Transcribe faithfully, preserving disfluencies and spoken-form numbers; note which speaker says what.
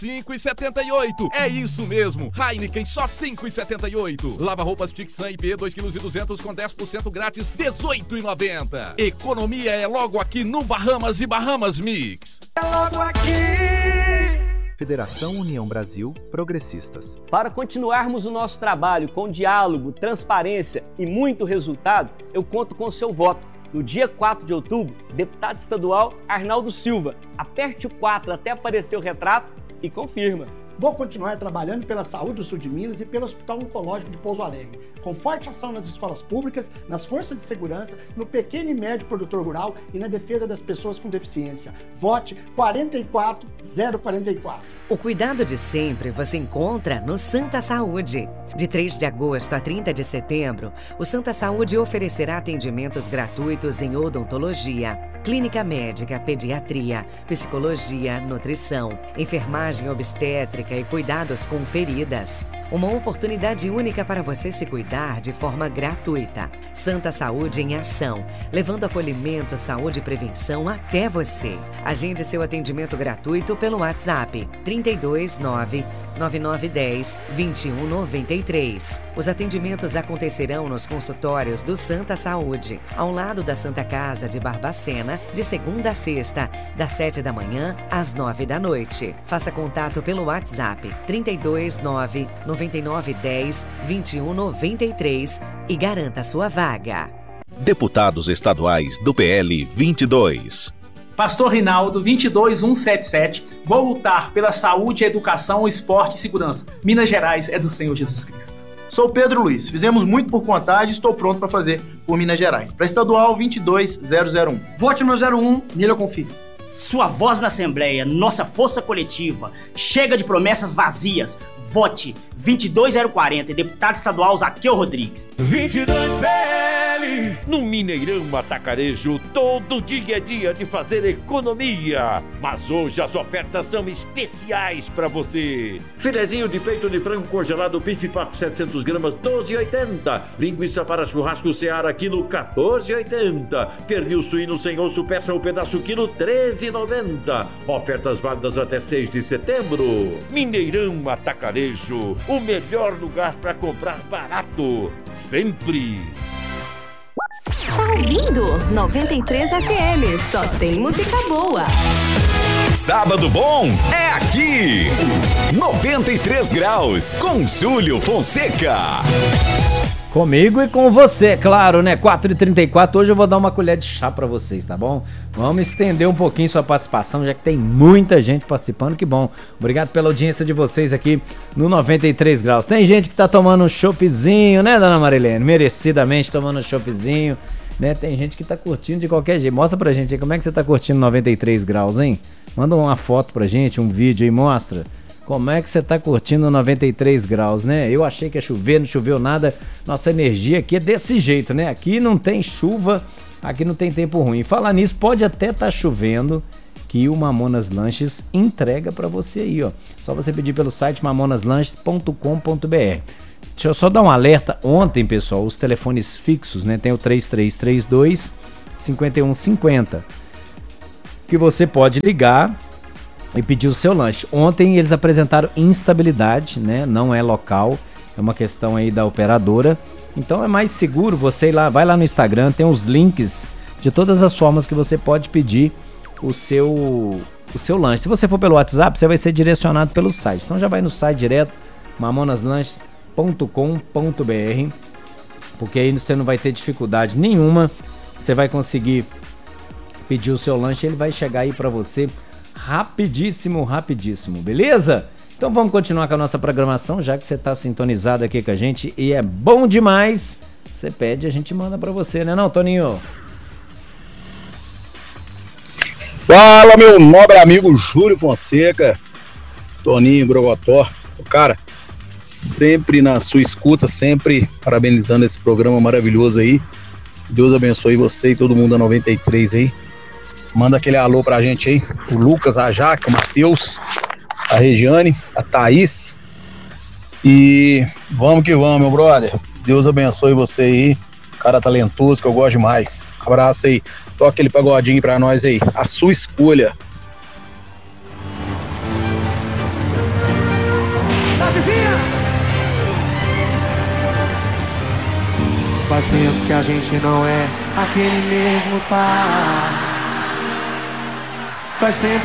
Speaker 1: cinco reais e setenta e oito centavos. É isso mesmo. Heineken só cinco reais e setenta e oito centavos. Lava roupas Tixan I P dois quilos e duzentos com dez por cento grátis, dezoito reais e noventa centavos. Economia é logo aqui no Bahamas e Bahamas Mix.
Speaker 2: É logo aqui.
Speaker 3: Federação União Brasil Progressistas.
Speaker 4: Para continuarmos o nosso trabalho com diálogo, transparência e muito resultado, eu conto com o seu voto. No dia quatro de outubro, deputado estadual Arnaldo Silva. Aperte o quatro até aparecer o retrato e confirma.
Speaker 5: Vou continuar trabalhando pela saúde do sul de Minas e pelo Hospital Oncológico de Pouso Alegre, com forte ação nas escolas públicas, nas forças de segurança, no pequeno e médio produtor rural e na defesa das pessoas com deficiência. Vote quatro quatro zero quatro quatro.
Speaker 6: O cuidado de sempre você encontra no Santa Saúde. De três de agosto a trinta de setembro, o Santa Saúde oferecerá atendimentos gratuitos em odontologia, clínica médica, pediatria, psicologia, nutrição, enfermagem obstétrica e cuidados com feridas. Uma oportunidade única para você se cuidar de forma gratuita. Santa Saúde em ação, levando acolhimento, saúde e prevenção até você. Agende seu atendimento gratuito pelo WhatsApp trinta e dois, nove nove nove um zero, dois um nove três. Os atendimentos acontecerão nos consultórios do Santa Saúde, ao lado da Santa Casa de Barbacena, de segunda a sexta, das sete da manhã às nove da noite. Faça contato pelo WhatsApp trinta e dois, nove nove nove um zero, dois um nove três e garanta sua vaga.
Speaker 7: Deputados estaduais do P L vinte e dois.
Speaker 8: Pastor Rinaldo, vinte e dois mil cento e setenta e sete. Vou lutar pela saúde, educação, esporte e segurança. Minas Gerais é do Senhor Jesus Cristo.
Speaker 9: Sou Pedro Luiz. Fizemos muito por contagem e estou pronto para fazer por Minas Gerais. Para estadual vinte e dois mil um.
Speaker 5: Vote no zero um, nele eu confio.
Speaker 10: Sua voz na Assembleia, nossa força coletiva. Chega de promessas vazias. Vote vinte e dois mil quarenta, deputado estadual Zaqueu Rodrigues.
Speaker 11: vinte e dois P L. No Mineirão Atacarejo, todo dia é dia de fazer economia. Mas hoje as ofertas são especiais para você. Filezinho de peito de frango congelado Bife Papo setecentos gramas, doze reais e oitenta centavos. Linguiça para churrasco Seara quilo, quatorze reais e oitenta centavos. Pernil suíno sem osso, peça ou pedaço quilo, treze reais e noventa centavos. Ofertas válidas até seis de setembro. Mineirão Atacarejo, o melhor lugar para comprar barato, sempre.
Speaker 12: Tá ouvindo? noventa e três F M, só tem música boa.
Speaker 7: Sábado bom é aqui. noventa e três graus, com Júlio Fonseca.
Speaker 13: Comigo e com você, claro, né? quatro e trinta e quatro, hoje eu vou dar uma colher de chá pra vocês, tá bom? Vamos estender um pouquinho sua participação, já que tem muita gente participando, que bom. Obrigado pela audiência de vocês aqui no noventa e três graus. Tem gente que tá tomando um choppzinho, né, dona Marilene? Merecidamente tomando um choppzinho, né? Tem gente que tá curtindo de qualquer jeito. Mostra pra gente aí como é que você tá curtindo noventa e três graus, hein? Manda uma foto pra gente, um vídeo aí, mostra. Como é que você tá curtindo noventa e três graus, né? Eu achei que ia chover, não choveu nada. Nossa energia aqui é desse jeito, né? Aqui não tem chuva, aqui não tem tempo ruim. Falar nisso, pode até estar chovendo, que o Mamonas Lanches entrega pra você aí, ó. Só você pedir pelo site mamonas lanches ponto com ponto b r. Deixa eu só dar um alerta. Ontem, pessoal, os telefones fixos, né? Tem o três três três dois, cinco um cinco zero, que você pode ligar e pedir o seu lanche. Ontem eles apresentaram instabilidade, né? Não é local, é uma questão aí da operadora. Então é mais seguro você ir lá, vai lá no Instagram, tem os links de todas as formas que você pode pedir o seu, o seu lanche. Se você for pelo WhatsApp, você vai ser direcionado pelo site. Então já vai no site direto, mamonas lanches ponto com ponto b r, porque aí você não vai ter dificuldade nenhuma. Você vai conseguir pedir o seu lanche, ele vai chegar aí para você rapidíssimo, rapidíssimo, beleza? Então vamos continuar com a nossa programação, já que você tá sintonizado aqui com a gente e é bom demais. Você pede, a gente manda pra você, né não, Toninho?
Speaker 14: Fala, meu nobre amigo Júlio Fonseca, Toninho Brogotó. Cara, sempre na sua escuta, sempre parabenizando esse programa maravilhoso aí. Deus abençoe você e todo mundo da noventa e três aí. Manda aquele alô pra gente aí, o Lucas, a Jaque, o Matheus, a Regiane, a Thaís. E vamos que vamos, meu brother. Deus abençoe você aí, cara talentoso que eu gosto demais. Abraço aí, toca aquele pagodinho pra nós aí, a sua escolha.
Speaker 2: Faz tempo que a gente não é aquele mesmo par. Faz tempo